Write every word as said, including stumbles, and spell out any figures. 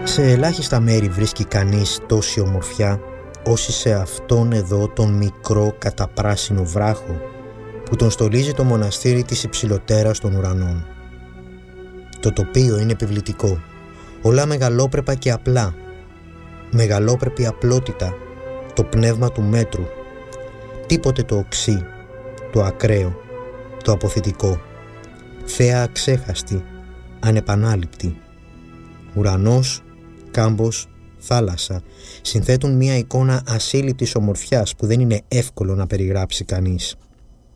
Σε ελάχιστα μέρη βρίσκει κανείς τόση ομορφιά όση σε αυτόν εδώ τον μικρό καταπράσινο βράχο που τον στολίζει το μοναστήρι της υψηλωτέρας των ουρανών. Το τοπίο είναι επιβλητικό, όλα μεγαλόπρεπα και απλά. Μεγαλόπρεπη απλότητα, το πνεύμα του μέτρου. Τίποτε το οξύ, το ακραίο, το αποθητικό. Θέα αξέχαστη, ανεπανάληπτη. Ουρανός, κάμπος, θάλασσα συνθέτουν μια εικόνα ασύλληπτης ομορφιάς που δεν είναι εύκολο να περιγράψει κανείς.